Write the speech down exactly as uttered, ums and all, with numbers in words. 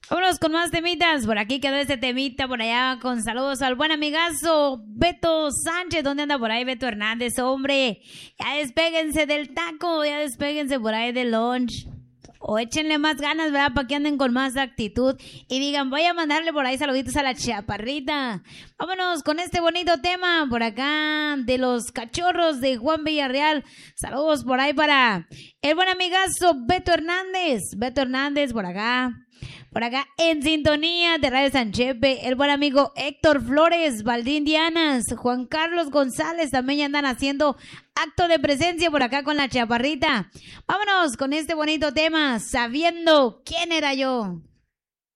Vámonos con más temitas. Por aquí quedó este temita, por allá con saludos al buen amigazo Beto Sánchez. ¿Dónde anda por ahí Beto Hernández? Hombre, ya despéguense del taco, ya despéguense por ahí del lunch. O échenle más ganas, ¿verdad? Para que anden con más actitud. Y digan, voy a mandarle por ahí saluditos a la chaparrita. Vámonos con este bonito tema por acá de los cachorros de Juan Villarreal. Saludos por ahí para el buen amigazo Beto Hernández. Beto Hernández por acá. Por acá en sintonía de Radio San Chepe, el buen amigo Héctor Flores, Valdín Dianas, Juan Carlos González también ya andan haciendo acto de presencia por acá con la chaparrita. Vámonos con este bonito tema, sabiendo quién era yo.